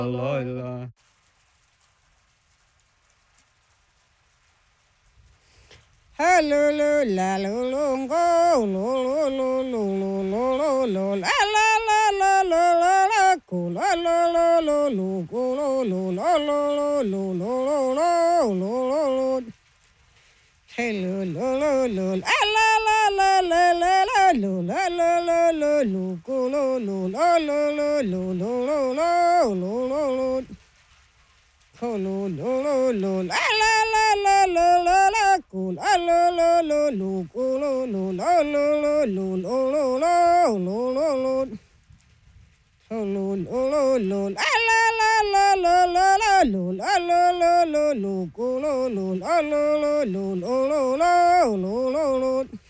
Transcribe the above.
la la. Hello, lo, la, lo, lo, go, lo, lo, lo, lo, lo, lo, lo, lo, la, la, la, la, la, la, la, go, la, la, la, la, lo, go, lo, lo, la, la, la, lo, lo, lo, lo, lo, lo. Hello, lo, lo, lo, la, la, la, la, la, la, la, lo, la, la, la, la, lo, go, lo, lo, la, la, la, lo, lo, lo, lo, lo, lo, lo. Ho lo lo lo lo la la la la la la la go la la la la lo go lo lo la la la lo lo lo lo lo lo lo ho lo lo lo lo la la la la la la la lo la la la la lo go lo lo la la la lo lo lo lo lo lo